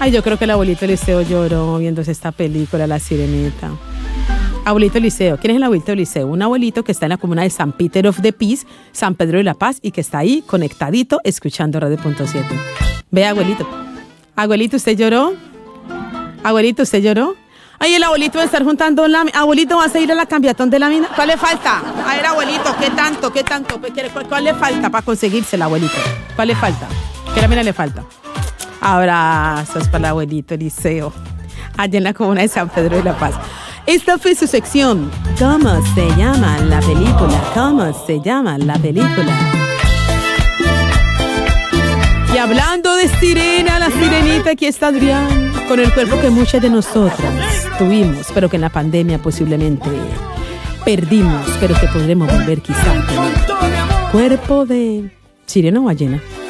Ay, yo creo que el abuelito Eliseo lloró viéndose esta película, La Sirenita. Abuelito Eliseo. ¿Quién es el abuelito Eliseo? Un abuelito que está en la comuna de San Peter of the Peace, San Pedro de la Paz, y que está ahí conectadito escuchando Radio.7. Ve, abuelito. Abuelito, ¿usted lloró? Abuelito, ¿usted lloró? Ay, el abuelito va a estar juntando láminas. Abuelito, ¿vas a ir a la cambiatón de láminas? ¿Cuál le falta? A ver, abuelito, ¿qué tanto? ¿Cuál le falta para conseguirse el abuelito? ¿Cuál le falta? ¿Qué lámina le falta? Abrazos para el abuelito Eliseo, allá en la comuna de San Pedro de la Paz. Esta fue su sección. ¿Cómo se llama la película? ¿Cómo se llama la película? Y hablando de sirena, la sirenita, aquí está Adrián, con el cuerpo que muchas de nosotras tuvimos, pero que en la pandemia posiblemente perdimos, pero que podremos volver quizá a tener. Cuerpo de sirena o ballena.